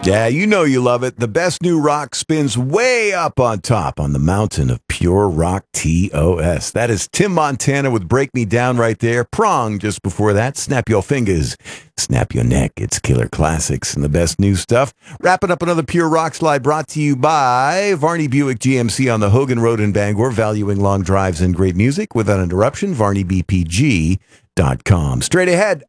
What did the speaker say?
Yeah, you know you love it. The best new rock spins way up on top on the mountain of pure rock TOS. That is Tim Montana with Break Me Down right there. Prong just before that. Snap Your Fingers. Snap Your Neck. It's Killer Classics and the best new stuff. Wrapping up another Pure Rock slide brought to you by Varney Buick GMC on the Hogan Road in Bangor, valuing long drives and great music without interruption. VarneyBPG.com. Straight ahead,